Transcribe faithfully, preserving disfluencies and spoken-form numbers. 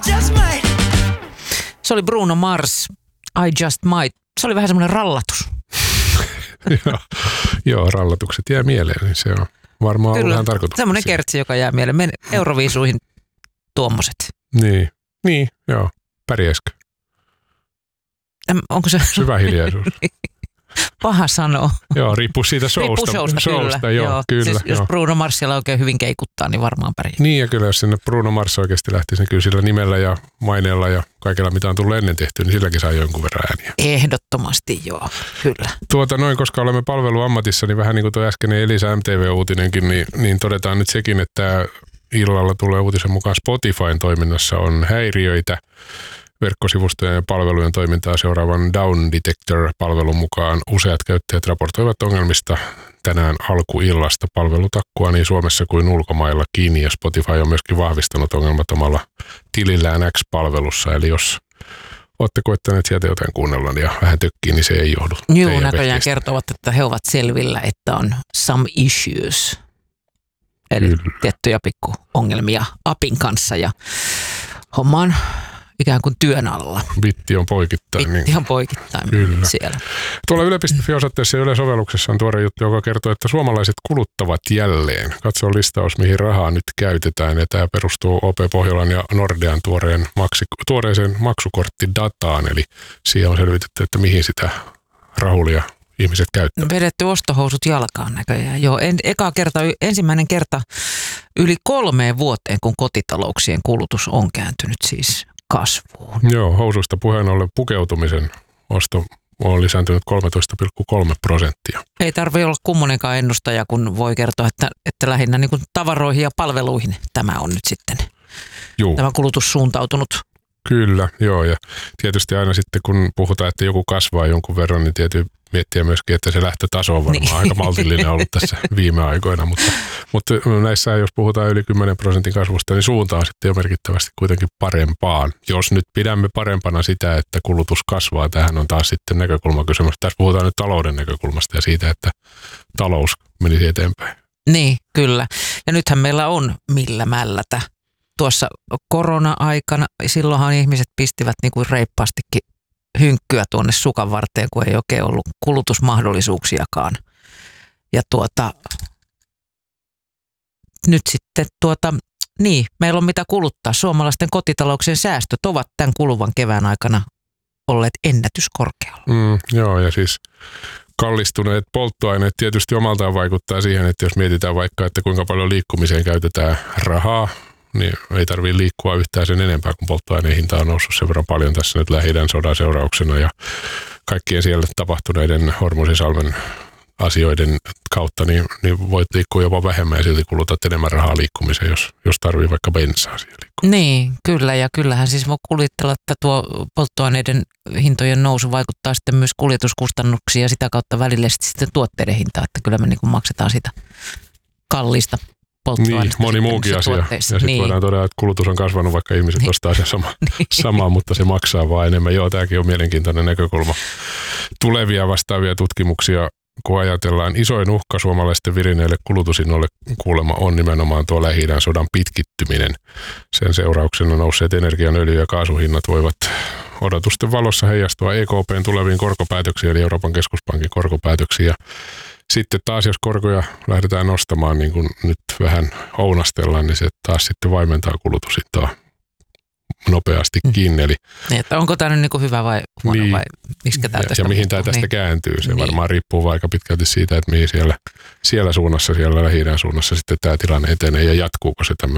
Just might. Se oli Bruno Mars, I Just Might. Se oli vähän semmoinen rallatus. joo, joo, rallatukset jää mieleen, niin se on varmaan ollut ihan tarkoitus. Semmoinen kertsi, joka jää mieleen. Men Euroviisuihin tuommoiset. Niin, niin, joo. Pärjäskö? Äm, onko se... Syvä hiljaisuus. Paha sanoa. Joo, riippuu siitä showsta. Riippuu showsta, showsta kyllä. Joo, joo. kyllä Siis, joo. jos Bruno Marsilla oikein hyvin keikuttaa, niin varmaan pärjää. Niin, ja kyllä jos sinne Bruno Mars oikeasti lähtisi, niin kyllä sillä nimellä ja maineella ja kaikella, mitä on tullut ennen tehty, niin silläkin saa jonkun verran ääniä. Ehdottomasti joo, kyllä. Tuota noin, koska olemme palveluammatissa, niin vähän niin kuin tuo äskeinen Elisa M T V-uutinenkin, niin, niin todetaan nyt sekin, että illalla tulee uutisen mukaan Spotifyn toiminnassa on häiriöitä. Verkkosivustojen ja palvelujen toimintaa seuraavan Down Detector-palvelun mukaan useat käyttäjät raportoivat ongelmista tänään alkuillasta. Palvelutakkua niin Suomessa kuin ulkomaillakin, ja Spotify on myöskin vahvistanut ongelmat omalla tilillään X-palvelussa. Eli jos olette koettaneet sieltä jotain kuunnella ja vähän tökkii, niin se ei johdu. Joo, näköjään kertovat, että he ovat selvillä, että on some issues. Eli kyllä. Tiettyjä pikkuongelmia appin kanssa ja homma on ikään kuin työn alla. Bitti on poikittain. Bitti on poikittain Kyllä. siellä. Tuolla yle piste fi-osoitteessa ja Yle-sovelluksessa on tuore juttu, joka kertoo, että suomalaiset kuluttavat jälleen. Katso listaus, mihin rahaa nyt käytetään. Ja tämä perustuu O P Pohjolan ja Nordean tuoreen maksi, tuoreeseen maksukorttidataan. Eli siihen on selvitetty, että mihin sitä rahulia ihmiset käyttävät. Vedetty ostohousut jalkaan näköjään. Joo, en, eka kerta, ensimmäinen kerta yli kolmeen vuoteen, kun kotitalouksien kulutus on kääntynyt siis kasvuun. Joo, housuista puheen ollen pukeutumisen osto on lisääntynyt kolmetoista pilkku kolme prosenttia. Ei tarvitse olla kummonenkaan ennustaja, kun voi kertoa, että, että lähinnä niin kuin tavaroihin ja palveluihin tämä on nyt sitten Juu. tämä kulutus suuntautunut. Kyllä, joo, ja tietysti aina sitten kun puhutaan, että joku kasvaa jonkun verran, niin tietysti miettiä myöskin, että se lähtötaso on varmaan niin. aika maltillinen ollut tässä viime aikoina, mutta, mutta näissä jos puhutaan yli kymmenen prosentin kasvusta, niin suunta on sitten jo merkittävästi kuitenkin parempaan. Jos nyt pidämme parempana sitä, että kulutus kasvaa, tähän on taas sitten näkökulmakysymys. Tässä puhutaan nyt talouden näkökulmasta ja siitä, että talous menisi eteenpäin. Niin, kyllä. Ja nythän meillä on millä mällätä. Tuossa korona-aikana, silloinhan ihmiset pistivät niin kuin reippaastikin hynkkyä tuonne sukan varteen, kun ei oikein ollut kulutusmahdollisuuksiakaan. Ja tuota, nyt sitten tuota, niin, meillä on mitä kuluttaa. Suomalaisten kotitalouksien säästöt ovat tämän kuluvan kevään aikana olleet ennätyskorkealla. Mm, joo, ja siis kallistuneet polttoaineet tietysti omaltaan vaikuttaa siihen, että jos mietitään vaikka, että kuinka paljon liikkumiseen käytetään rahaa, niin ei tarvitse liikkua yhtään sen enempää, kun polttoaineen hinta on noussut sen verran paljon tässä nyt Lähi-idän sodan seurauksena ja kaikkien siellä tapahtuneiden Hormuzisalmen asioiden kautta, niin, niin voit liikkua jopa vähemmän ja silti kulutat enemmän rahaa liikkumiseen, jos, jos tarvii vaikka bensaa siihen liikkumiseen. Niin, kyllä, ja kyllähän siis voi kuvitella, että tuo polttoaineiden hintojen nousu vaikuttaa sitten myös kuljetuskustannuksiin ja sitä kautta välillisesti sitten tuotteiden hintaa, että kyllä me niin kuin maksetaan sitä kallista niin, moni muukin asia. Ja sitten niin. voidaan todeta, että kulutus on kasvanut, vaikka ihmiset niin. ostaa sen sama, niin. samaa, mutta se maksaa vaan enemmän. Joo, tämäkin on mielenkiintoinen näkökulma. Tulevia vastaavia tutkimuksia, kun ajatellaan, isoin uhka suomalaisten virineille kulutusinnoille kuulemma on nimenomaan tuo Lähi-idän sodan pitkittyminen. Sen seurauksena nousseet energian, öljy- ja kaasuhinnat voivat odotusten valossa heijastua E K P:n tuleviin korkopäätöksiin, eli Euroopan keskuspankin korkopäätöksiin. Ja sitten taas, jos korkoja lähdetään nostamaan, niin kuin nyt vähän ounastellaan, niin se taas sitten vaimentaa kulutusintoa nopeastikin. Eli, niin, että onko tämä nyt niin kuin hyvä vai huono niin, vai miksi tämä tästä ja, ja mihin tämä tästä niin. kääntyy. Se niin. varmaan riippuu aika pitkälti siitä, että mihin siellä, siellä suunnassa, siellä Lähi-idän suunnassa sitten tämä tilanne etenee ja jatkuuko se